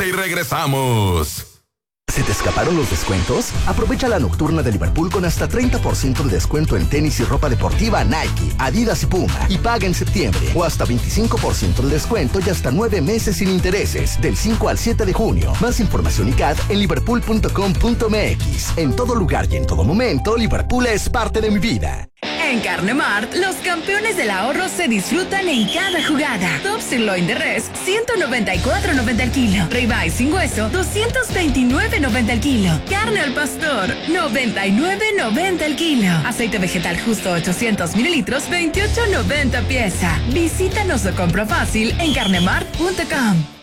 corte y regresamos. ¿Se te escaparon los descuentos? Aprovecha la nocturna de Liverpool con hasta 30% de descuento en tenis y ropa deportiva Nike, Adidas y Puma. Y paga en septiembre. O hasta 25% de descuento y hasta 9 meses sin intereses. Del 5 al 7 de junio. Más información y CAD en liverpool.com.mx. En todo lugar y en todo momento, Liverpool es parte de mi vida. En Carne Mart, los campeones del ahorro se disfrutan en cada jugada. Top Sirloin de Res, $194.90 el kilo. Ribeye sin hueso, $229.90 el kilo. Carne al pastor, $99.90 el kilo. Aceite vegetal justo 800 mililitros, $28.90 pieza. Visítanos o compra fácil en carnemart.com.